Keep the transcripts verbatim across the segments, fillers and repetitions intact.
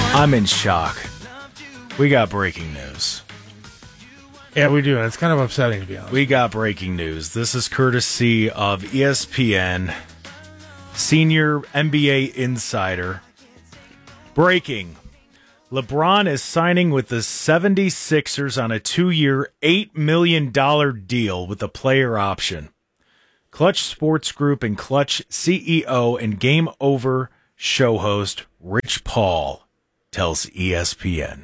I'm in shock. We got breaking news. Yeah, we do. And it's kind of upsetting, to be honest. We got breaking news. This is courtesy of E S P N, senior N B A insider. Breaking. LeBron is signing with the seventy-sixers on a two-year, eight million dollars deal with a player option. Clutch Sports Group and Clutch C E O and Game Over show host Rich Paul tells E S P N.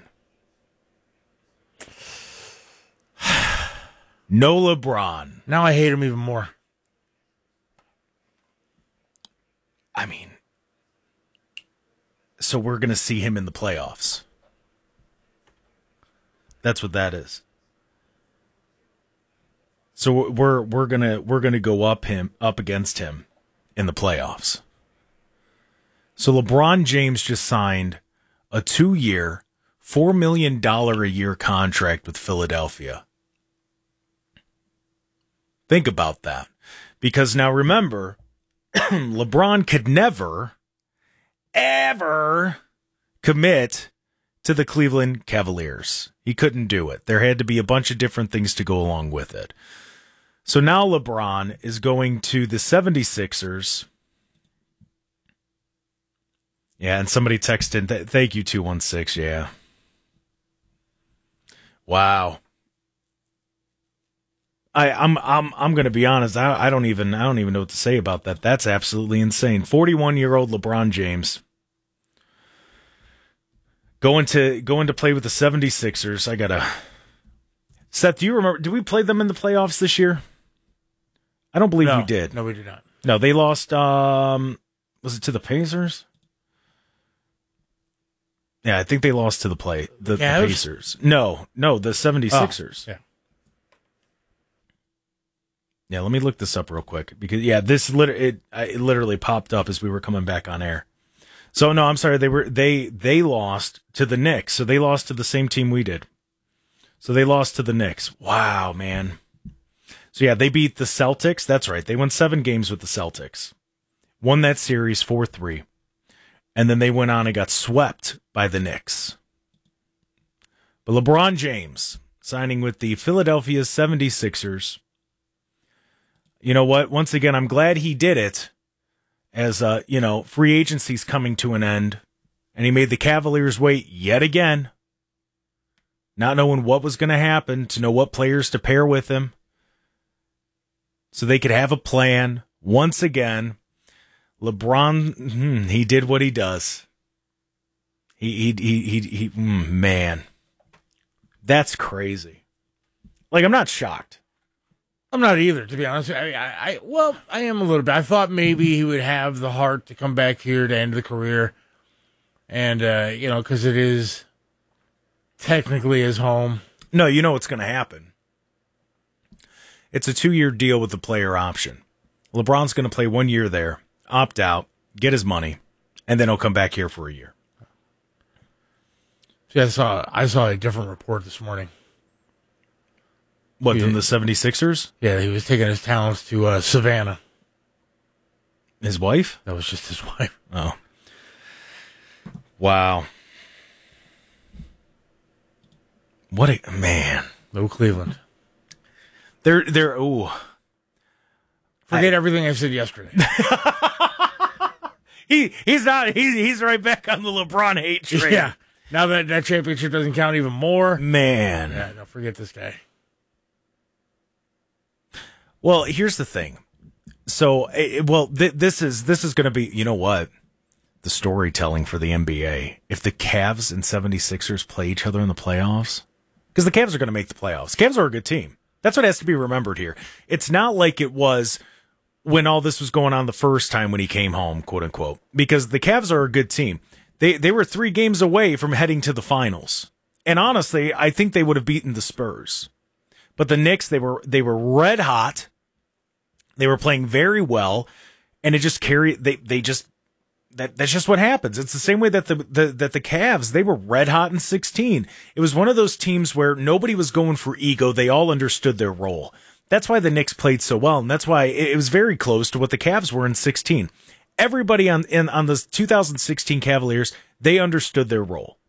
No LeBron. Now I hate him even more. I mean, so we're going to see him in the playoffs. That's what that is. So we're we're going to we're going to go up him up against him in the playoffs. So LeBron James just signed a two-year, four million dollars a year contract with Philadelphia. Think about that. Because now remember, LeBron could never, ever commit to the Cleveland Cavaliers. He couldn't do it. There had to be a bunch of different things to go along with it. So now LeBron is going to the seventy-sixers. Yeah, and somebody texted, th- thank you, two one six, yeah. Wow. I, I'm I'm I'm gonna be honest. I, I don't even I don't even know what to say about that. That's absolutely insane. forty-one year old LeBron James going to going to play with the seventy-sixers. I gotta. Seth, do you remember? Did we play them in the playoffs this year? I don't believe no, we did. No, we did not. No, they lost. Um, was it to the Pacers? Yeah, I think they lost to the play the, the Pacers. No, no, the seventy-sixers. Oh, yeah. Yeah, let me look this up real quick because yeah, this lit- it, it literally popped up as we were coming back on air. So no, I'm sorry, they were they they lost to the Knicks. So they lost to the same team we did. So they lost to the Knicks. Wow, man. So yeah, they beat the Celtics. That's right. They won seven games with the Celtics. Won that series four three. And then they went on and got swept by the Knicks. But LeBron James signing with the Philadelphia seventy-sixers. You know what? Once again, I'm glad he did it as, uh, you know, free agency's coming to an end. And he made the Cavaliers wait yet again. Not knowing what was going to happen, to know what players to pair with him. So they could have a plan. Once again, LeBron, hmm, he did what he does. He, he, he, he, he mm, man. That's crazy. Like, I'm not shocked. I'm not either, to be honest. I, I, I, well, I am a little bit. I thought maybe he would have the heart to come back here to end the career. And, uh, you know, because it is technically his home. No, you know what's going to happen. It's a two-year deal with the player option. LeBron's going to play one year there, opt out, get his money, and then he'll come back here for a year. See, I saw, I saw a different report this morning. What, from the seventy-sixers? Yeah, he was taking his talents to uh, Savannah. His wife? That was just his wife. Oh. Wow. What a, man. No Cleveland. They're, they're, ooh. Forget I, everything I said yesterday. he He's not, he's, he's right back on the LeBron hate train. Yeah. Now that that championship doesn't count even more. Man. Yeah, no, forget this guy. Well, here's the thing. So, well, th- this is this is going to be, you know what? The storytelling for the N B A. If the Cavs and seventy-sixers play each other in the playoffs, because the Cavs are going to make the playoffs. Cavs are a good team. That's what has to be remembered here. It's not like it was when all this was going on the first time when he came home, quote unquote, because the Cavs are a good team. They they were three games away from heading to the finals. And honestly, I think they would have beaten the Spurs. But the Knicks, they were they were red hot. They were playing very well, and it just carried. They they just that that's just what happens. It's the same way that the, the that the Cavs, they were red hot in sixteen. It was one of those teams where nobody was going for ego. They all understood their role. That's why the Knicks played so well, and that's why it, it was very close to what the Cavs were in sixteen. Everybody on in on the two thousand sixteen Cavaliers, they understood their role.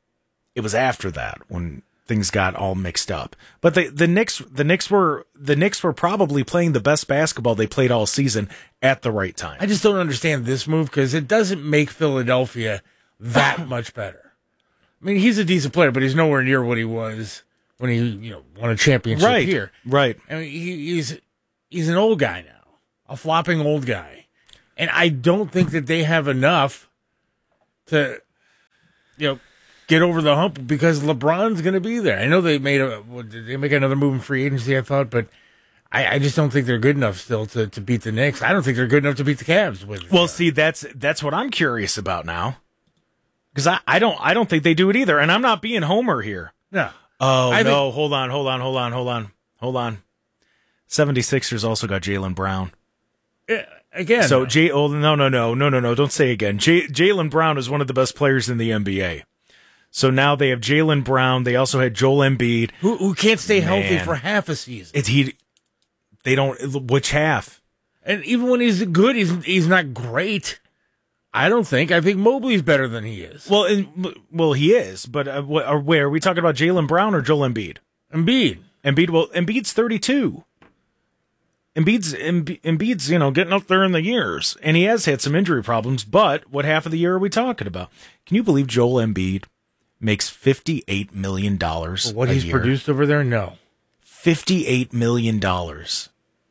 It was after that when things got all mixed up. But the the Knicks the Knicks were the Knicks were probably playing the best basketball they played all season at the right time. I just don't understand this move because it doesn't make Philadelphia that much better. I mean, he's a decent player, but he's nowhere near what he was when he, you know, won a championship right, here. Right. I mean, he, he's he's an old guy now, a flopping old guy, and I don't think that they have enough to, you know, get over the hump because LeBron's going to be there. I know they made a did they make another move in free agency, I thought, but I, I just don't think they're good enough still to, to beat the Knicks. I don't think they're good enough to beat the Cavs with. Well, see, that's that's what I'm curious about now. Because I, I don't I don't think they do it either. And I'm not being Homer here. No. Oh, I no. think, hold on, hold on, hold on, hold on, hold on. seventy-sixers also got Jaylen Brown. Uh, again. So, Jay, oh, no, no, no, no, no, no. Don't say again. Jay, Jaylen Brown is one of the best players in the N B A. So now they have Jaylen Brown. They also had Joel Embiid. Who, who can't stay Man. healthy for half a season. It's he. They don't. Which half? And even when he's good, he's he's not great. I don't think. I think Mobley's better than he is. Well, in, well, he is. But uh, wh- or where are we talking about? Jaylen Brown or Joel Embiid? Embiid. Embiid. Well, Embiid's thirty-two. Embiid's Embi- Embiid's you know getting up there in the years, and he has had some injury problems. But what half of the year are we talking about? Can you believe Joel Embiid makes fifty-eight million dollars? What a he's year? produced over there? No. fifty-eight million dollars.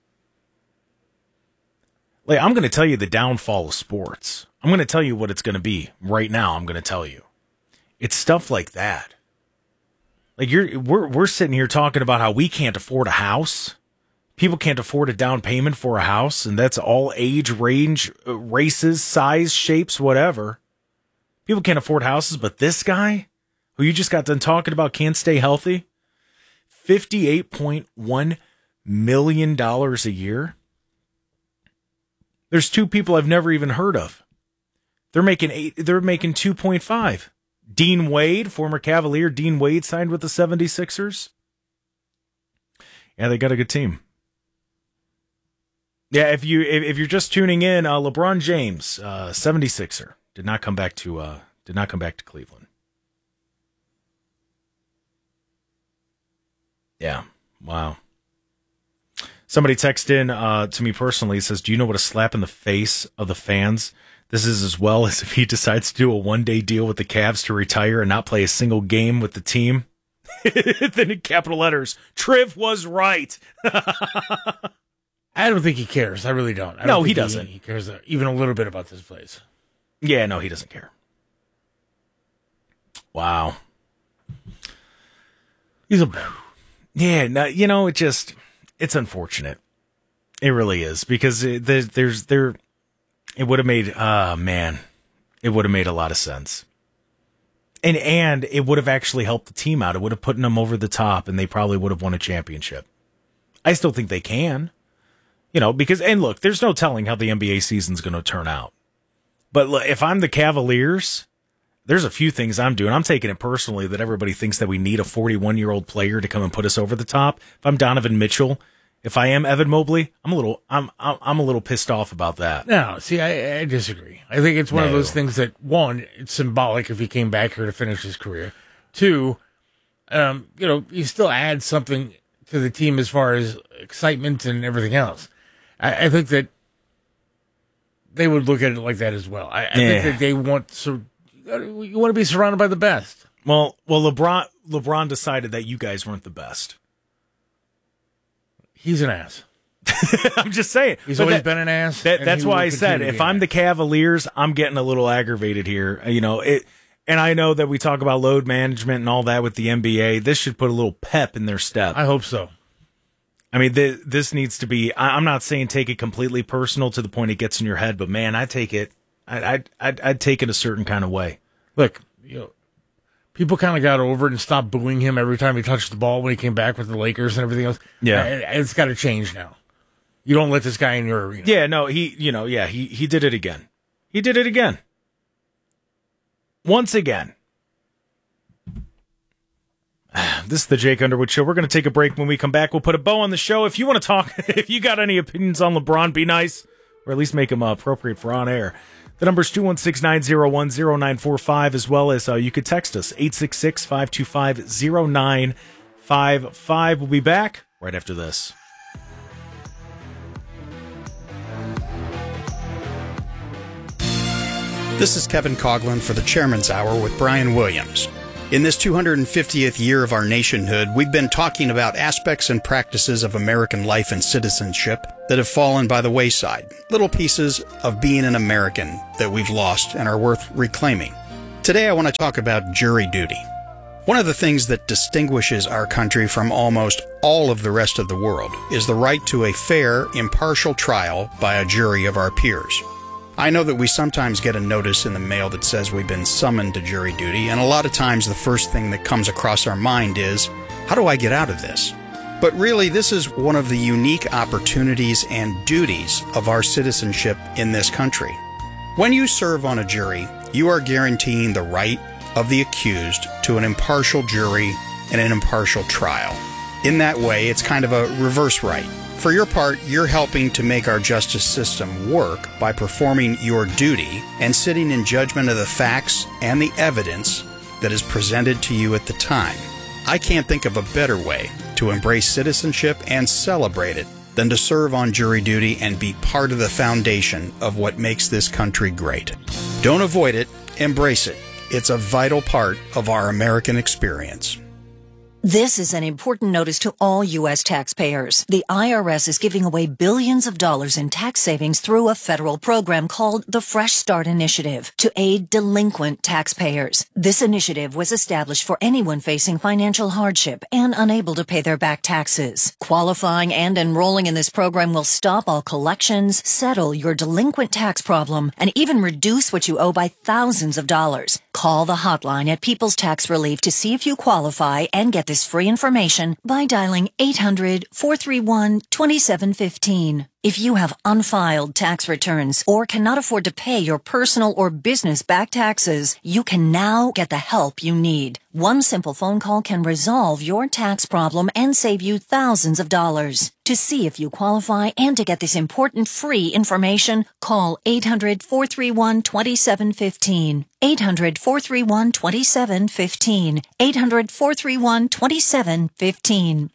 Like, I'm going to tell you the downfall of sports. I'm going to tell you what it's going to be right now. I'm going to tell you. It's stuff like that. Like you're, we're, we're sitting here talking about how we can't afford a house. People can't afford a down payment for a house. And that's all age, range, races, size, shapes, whatever. People can't afford houses, but this guy who you just got done talking about can't stay healthy. fifty-eight point one million dollars a year. There's two people I've never even heard of. They're making eight. They're making two point five. Dean Wade, former Cavalier, Dean Wade signed with the seventy-sixers. Yeah, they got a good team. Yeah, if you if, if you're just tuning in, uh, LeBron James, uh, seventy-sixer, did not come back to uh, did not come back to Cleveland. Yeah, wow. Somebody texted in uh, to me personally, says, do you know what a slap in the face of the fans this is, as well as if he decides to do a one-day deal with the Cavs to retire and not play a single game with the team? Then in capital letters, Triv was right. I don't think he cares. I really don't. I don't No, think he doesn't. He, he cares even a little bit about this place. Yeah, no, he doesn't care. Wow. He's a bum. Yeah, no, you know, it just... It's unfortunate. It really is, because it, there's, there's there. It would have made, ah, uh, man, it would have made a lot of sense, and and it would have actually helped the team out. It would have put them over the top, and they probably would have won a championship. I still think they can, you know, because and look, there's no telling how the N B A season's going to turn out. But look, if I'm the Cavaliers, there's a few things I'm doing. I'm taking it personally that everybody thinks that we need a forty-one-year-old player to come and put us over the top. If I'm Donovan Mitchell, if I am Evan Mobley, I'm a little, I'm, I'm, I'm a little pissed off about that. No, see, I, I disagree. I think it's one no. of those things that, one, it's symbolic if he came back here to finish his career. Two, um, you know, you still add something to the team as far as excitement and everything else. I, I think that they would look at it like that as well. I, I yeah. think that they want so. You want to be surrounded by the best. Well, well, LeBron LeBron decided that you guys weren't the best. He's an ass. I'm just saying. He's but always that, been an ass. That, that's why I said if I'm the Cavaliers, I'm getting a little aggravated here. You know it, and I know that we talk about load management and all that with the N B A. This should put a little pep in their step. I hope so. I mean, this, this needs to be. I'm not saying take it completely personal to the point it gets in your head, but man, I take it. I'd, I'd, I'd take it a certain kind of way. Look, you know, people kind of got over it and stopped booing him every time he touched the ball when he came back with the Lakers and everything else. Yeah. It's got to change now. You don't let this guy in your arena. Yeah, no, he, you know, yeah, he, he did it again. He did it again. Once again. This is the Jake Underwood Show. We're going to take a break. When we come back, we'll put a bow on the show. If you want to talk, if you got any opinions on LeBron, be nice, or at least make them uh, appropriate for on air. The number's two one six, nine zero one, zero nine four five, as well as uh, you could text us, eight six six, five two five, zero nine five five. We'll be back right after this. This is Kevin Coughlin for the Chairman's Hour with Brian Williams. In this two hundred fiftieth year of our nationhood, we've been talking about aspects and practices of American life and citizenship that have fallen by the wayside, little pieces of being an American that we've lost and are worth reclaiming. Today I want to talk about jury duty. One of the things that distinguishes our country from almost all of the rest of the world is the right to a fair, impartial trial by a jury of our peers. I know that we sometimes get a notice in the mail that says we've been summoned to jury duty, and a lot of times the first thing that comes across our mind is, how do I get out of this? But really, this is one of the unique opportunities and duties of our citizenship in this country. When you serve on a jury, you are guaranteeing the right of the accused to an impartial jury and an impartial trial. In that way, it's kind of a reverse right. For your part, you're helping to make our justice system work by performing your duty and sitting in judgment of the facts and the evidence that is presented to you at the time. I can't think of a better way to embrace citizenship and celebrate it than to serve on jury duty and be part of the foundation of what makes this country great. Don't avoid it, embrace it. It's a vital part of our American experience. This is an important notice to all U S taxpayers. The I R S is giving away billions of dollars in tax savings through a federal program called the Fresh Start Initiative to aid delinquent taxpayers. This initiative was established for anyone facing financial hardship and unable to pay their back taxes. Qualifying and enrolling in this program will stop all collections, settle your delinquent tax problem, and even reduce what you owe by thousands of dollars. Call the hotline at People's Tax Relief to see if you qualify and get this free information by dialing eight hundred, four three one, two seven one five. If you have unfiled tax returns or cannot afford to pay your personal or business back taxes, you can now get the help you need. One simple phone call can resolve your tax problem and save you thousands of dollars. To see if you qualify and to get this important free information, call eight hundred, four three one, two seven one five. eight hundred, four three one, two seven one five. eight hundred, four three one, two seven one five.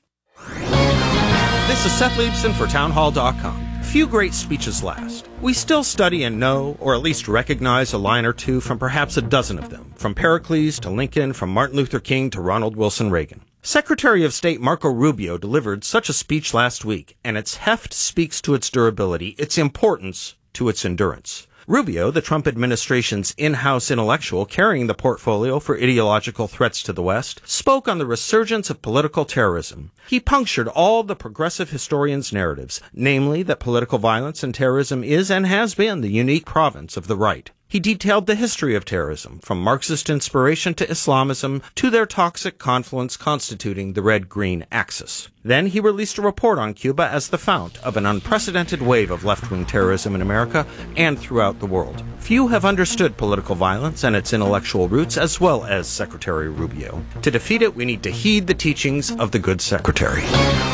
This is Seth Leibson for townhall dot com. Few great speeches last. We still study and know, or at least recognize a line or two from perhaps a dozen of them, from Pericles to Lincoln, from Martin Luther King to Ronald Wilson Reagan. Secretary of State Marco Rubio delivered such a speech last week, and its heft speaks to its durability, its importance to its endurance. Rubio, the Trump administration's in-house intellectual carrying the portfolio for ideological threats to the West, spoke on the resurgence of political terrorism. He punctured all the progressive historians' narratives, namely that political violence and terrorism is and has been the unique province of the right. He detailed the history of terrorism, from Marxist inspiration to Islamism to their toxic confluence constituting the red-green axis. Then he released a report on Cuba as the fount of an unprecedented wave of left-wing terrorism in America and throughout the world. Few have understood political violence and its intellectual roots as well as Secretary Rubio. To defeat it, we need to heed the teachings of the good secretary.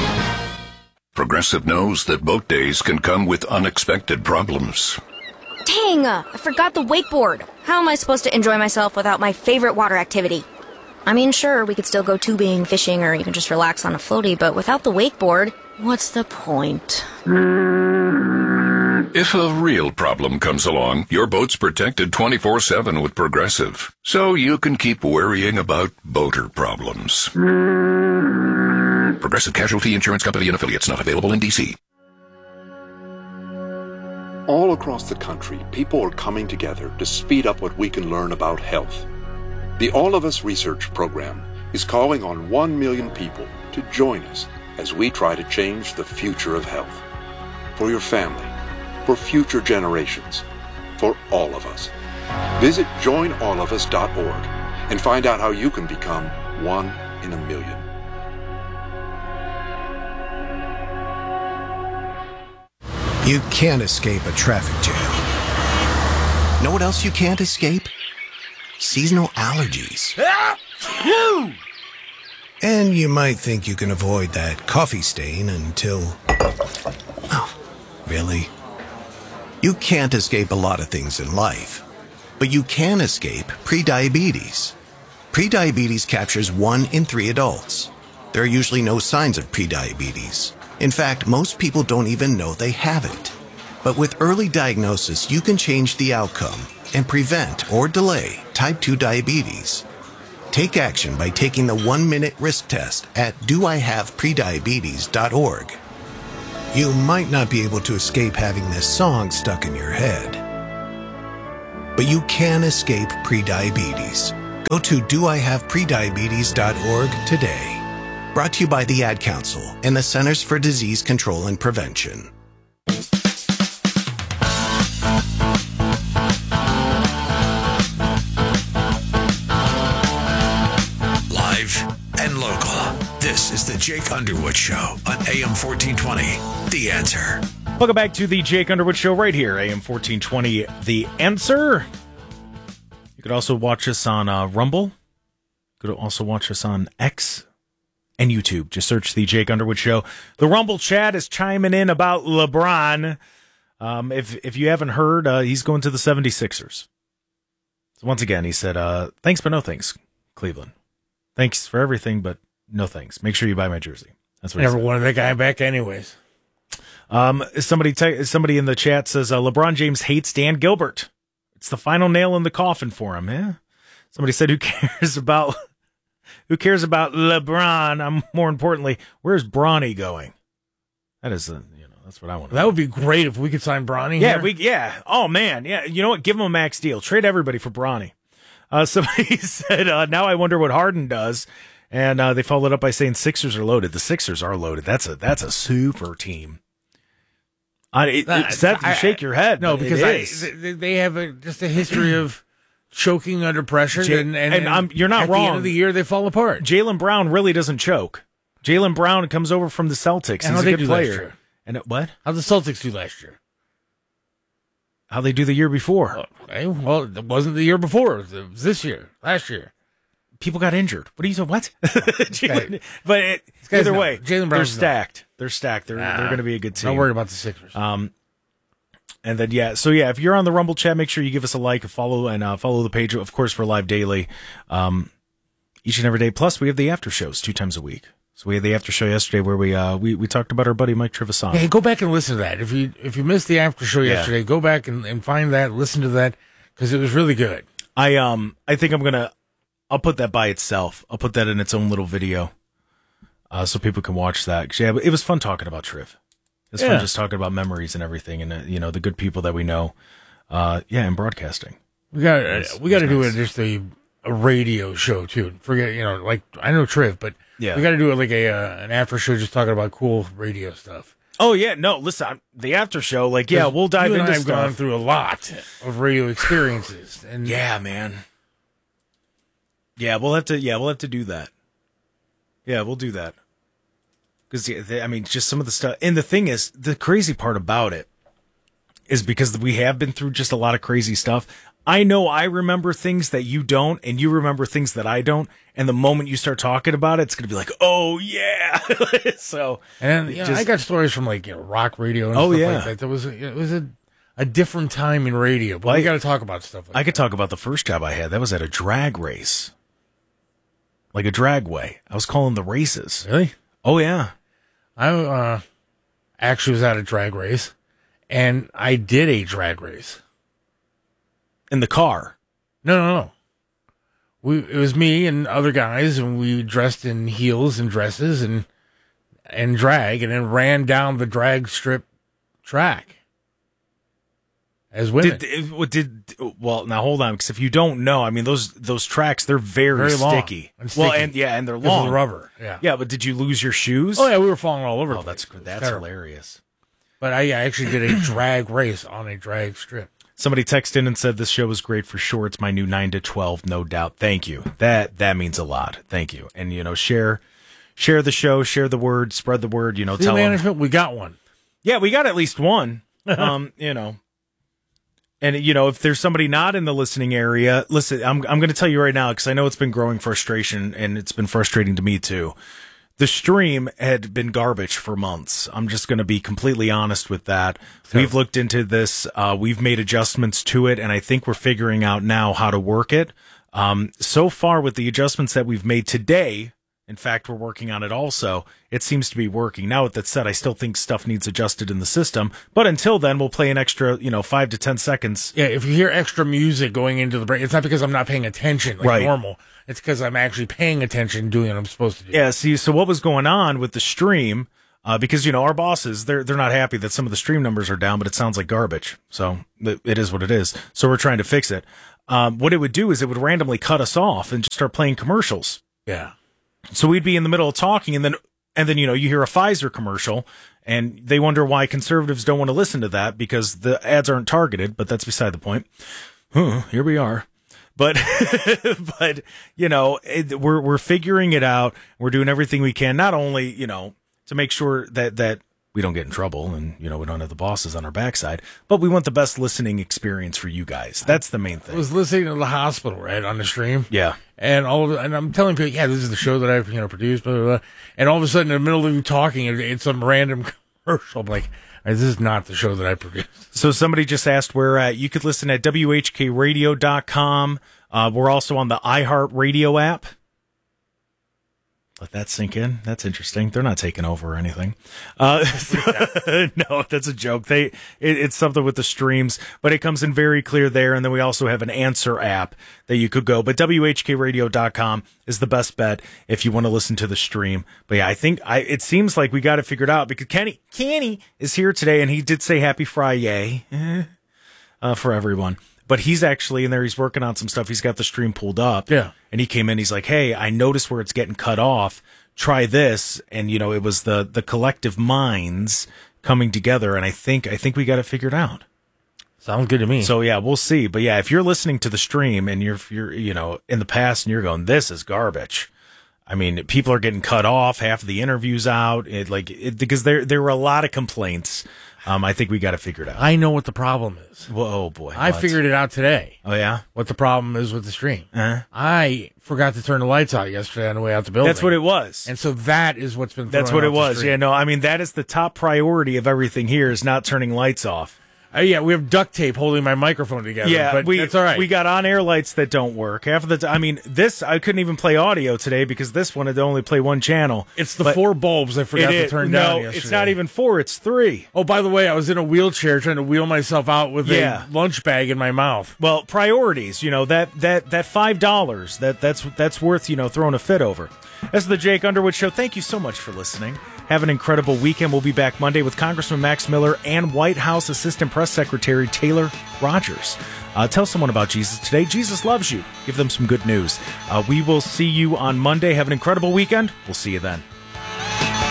Progressive knows that boat days can come with unexpected problems. Dang, uh, I forgot the wakeboard. How am I supposed to enjoy myself without my favorite water activity? I mean, sure, we could still go tubing, fishing, or even just relax on a floaty, but without the wakeboard, what's the point? If a real problem comes along, your boat's protected twenty-four seven with Progressive, so you can keep worrying about boater problems. Progressive Casualty Insurance Company and Affiliates, not available in D C. All across the country, people are coming together to speed up what we can learn about health. The All of Us Research Program is calling on one million people to join us as we try to change the future of health. For your family, for future generations, for all of us. Visit join all of us dot org and find out how you can become one in a million. You can't escape a traffic jam. Know what else you can't escape? Seasonal allergies. And you might think you can avoid that coffee stain until... Oh, really? You can't escape a lot of things in life, but you can escape prediabetes. Prediabetes captures one in three adults. There are usually no signs of prediabetes. In fact, most people don't even know they have it. But with early diagnosis, you can change the outcome and prevent or delay type two diabetes. Take action by taking the one-minute risk test at do I have prediabetes dot org. You might not be able to escape having this song stuck in your head, but you can escape prediabetes. Go to do I have prediabetes dot org today. Brought to you by the Ad Council and the Centers for Disease Control and Prevention. Live and local. This is the Jake Underwood Show on A M fourteen twenty, The Answer. Welcome back to the Jake Underwood Show right here, A M fourteen twenty, The Answer. You could also watch us on uh, Rumble. You could also watch us on X and YouTube. Just search the Jake Underwood Show. The Rumble chat is chiming in about LeBron. Um, if if you haven't heard, uh, he's going to the seventy-sixers. So once again, he said, uh, thanks, but no thanks, Cleveland. Thanks for everything, but no thanks. Make sure you buy my jersey. That's what Never he said. wanted that guy back anyways. Um, somebody te- somebody in the chat says, uh, LeBron James hates Dan Gilbert. It's the final nail in the coffin for him. Yeah. Somebody said, who cares about... Who cares about LeBron? I'm more importantly, where's Bronny going? That is, a, you know, that's what I want. That would be great if we could sign Bronny. Yeah, here. we, yeah. Oh man, yeah. You know what? Give him a max deal. Trade everybody for Bronny. Uh, somebody said, uh, now I wonder what Harden does, and uh, they followed up by saying Sixers are loaded. The Sixers are loaded. That's a that's a super team. I, it, Uh, it's that you I- shake your head. No, but because it I, is. they, they have a, just a history of choking under pressure, J- and, and, and I'm- you're not at wrong. the end of the year, they fall apart. Jaylen Brown really doesn't choke. Jaylen Brown comes over from the Celtics. And He's how'd a they good do last player. year? And it, what? How'd the Celtics do last year? How they do the year before? Okay, well, it wasn't the year before. It was this year, last year. People got injured. What are you saying? What? Jaylen- but it, guy's either not- way, Jaylen they're Brown's not. stacked. They're stacked. They're Nah. they're going to be a good team. Not worried about the Sixers. Um, and then yeah, so yeah, if you're on the Rumble chat, make sure you give us a like, a follow, and uh, follow the page. Of course, we're live daily, um, each and every day. Plus, we have the after shows two times a week. So we had the after show yesterday where we uh we, we talked about our buddy Mike Trevisano. Hey, go back and listen to that. If you if you missed the after show Yeah. yesterday, go back and, and find that, listen to that, because it was really good. I um I think I'm gonna I'll put that by itself. I'll put that in its own little video, uh, so people can watch that. 'Cause, yeah, but it was fun talking about Triv. It's Yeah. fun just talking about memories and everything, and uh, you know the good people that we know. Uh, yeah, and broadcasting. We got That's- we got to that's do nice. it just a, a radio show too. Forget you know like I know Triv, but Yeah. we got to do it like a uh, an after show just talking about cool radio stuff. Oh yeah, no, listen, I'm- the after show, like yeah, we'll dive you and into I have stuff. gone through a lot of radio experiences, and Yeah, man. Yeah, we'll have to. Yeah, we'll have to do that. Yeah, we'll do that. Because yeah, I mean, just some of the stuff. And the thing is, the crazy part about it is because we have been through just a lot of crazy stuff. I know I remember things that you don't, and you remember things that I don't. And the moment you start talking about it, it's gonna be like, oh yeah. So and you know, just- I got stories from like you know, rock radio and Oh, stuff yeah. like that. There was a, it was a a different time in radio, but Well, we I- got to talk about stuff. Like I could talk about the first job I had. That was at a drag race, like a dragway. I was calling the races. that. Really? Oh yeah. I uh, actually was at a drag race, and I did a drag race. In the car. No, no, no. We it was me and other guys, and we dressed in heels and dresses and and drag, and then ran down the drag strip track as women. Did, what did well now hold on, because if you don't know, I mean those those tracks, they're very, Very long sticky. and Well, sticky. and yeah, and they're Because of long. the rubber. Yeah. Yeah, but did you lose your shoes? Oh yeah, we were falling all over. Oh, the place. that's It was that's terrible. hilarious. But I, I actually did a drag race on a drag strip. Somebody texted in and said this show was great for shorts. My new nine to twelve, no doubt. Thank you. That that means a lot. Thank you. And you know, share share the show, share the word, spread the word. You know, See, tell 'em. management, we got one. Yeah, we got at least one. um, you know. And you know, if there's somebody not in the listening area, listen, I'm I'm going to tell you right now, because I know it's been growing frustration, and it's been frustrating to me too. the stream had been garbage for months. I'm just going to be completely honest with that. So, we've looked into this. Uh, we've made adjustments to it, and I think we're figuring out now how to work it. Um, so far with the adjustments that we've made today, in fact, we're working on it also, it seems to be working. Now, with that said, I still think stuff needs adjusted in the system. But until then, we'll play an extra, you know, five to ten seconds. Yeah, if you hear extra music going into the break, it's not because I'm not paying attention like right. normal. It's because I'm actually paying attention, doing what I'm supposed to do. Yeah, see, so what was going on with the stream, uh, because, you know, our bosses, they're they're not happy that some of the stream numbers are down, but it sounds like garbage. So it is what it is. So we're trying to fix it. Um, what it would do is it would randomly cut us off and just start playing commercials. Yeah. So we'd be in the middle of talking, and then, and then, you know, you hear a Pfizer commercial, and they wonder why conservatives don't want to listen to that because the ads aren't targeted, but that's beside the point. Huh, here we are. But, but, you know, it, we're, we're figuring it out. We're doing everything we can, not only, you know, to make sure that, that we don't get in trouble and, you know, we don't have the bosses on our backside, but we want the best listening experience for you guys. That's the main thing. I was listening to the hospital, right, on the stream. Yeah. And all of, and I'm telling people, yeah, this is the show that I've, you know, produced, blah, blah, blah. And all of a sudden, in the middle of you talking, it's some random commercial. I'm like, this is not the show that I produced. So somebody just asked where uh, you could listen at W H K radio dot com. Uh, we're also on the iHeartRadio app. Let that sink in. That's interesting. They're not taking over or anything. Uh, no, that's a joke. They, it, it's something with the streams, but it comes in very clear there. And then we also have an answer app that you could go, but W H K radio dot com is the best bet if you want to listen to the stream. But yeah, I think I, it seems like we got it figured out because Kenny, Kenny is here today and he did say happy Friday uh, for everyone. But he's actually in there. He's working on some stuff. He's got the stream pulled up. Yeah. And he came in. He's like, hey, I noticed where it's getting cut off. Try this. And, you know, it was the the collective minds coming together. And I think I think we got it figured out. Sounds good to me. So, yeah, we'll see. But, yeah, if you're listening to the stream and you're, you're you know, in the past and you're going, this is garbage. I mean, people are getting cut off. Half of the interviews out. It, like it, because there there were a lot of complaints. Um, I think we got it figured out. I know what the problem is. Whoa, oh boy. I what? figured it out today. Oh, yeah? What the problem is with the stream. Uh-huh. I forgot to turn the lights out yesterday on the way out the building. That's what it was. And so that is what's been That's what it was. Stream. Yeah, no, I mean, that is the top priority of everything here is not turning lights off. Uh, yeah, we have duct tape holding my microphone together. Yeah, but we, that's all right. We got on-air lights that don't work. Half of the t- I mean, this, I couldn't even play audio today because this one had only play one channel. It's the but four bulbs I forgot it, to turn no, down yesterday. it's not even four, it's three. Oh, by the way, I was in a wheelchair trying to wheel myself out with yeah. a lunch bag in my mouth. Well, priorities, you know, that that that five dollars, that, that's, that's worth, you know, throwing a fit over. This is the Jake Underwood Show. Thank you so much for listening. Have an incredible weekend. We'll be back Monday with Congressman Max Miller and White House Assistant Press Secretary Taylor Rogers. Uh, tell someone about Jesus today. Jesus loves you. Give them some good news. Uh, we will see you on Monday. Have an incredible weekend. We'll see you then.